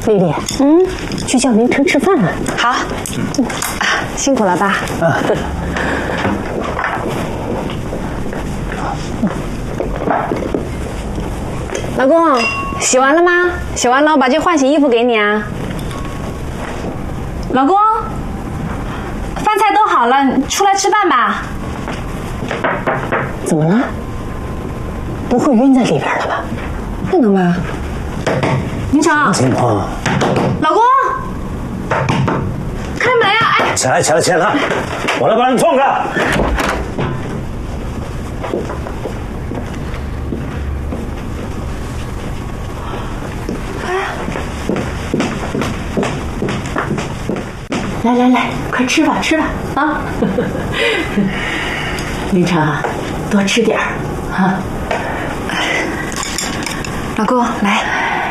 丽丽，去叫明成吃饭了。 好，辛苦了爸。老公，洗完了吗？洗完了，我把这换洗衣服给你啊。老公，饭菜都好了，你出来吃饭吧。 怎么了？不会晕在里边了吧？ 不能吧？明成， 情况？ 老公，开门呀！哎， 起来，起来，起来！我来把你放开。 来来来，快吃吧，吃吧啊！明成啊，多吃点儿啊。 老公，来。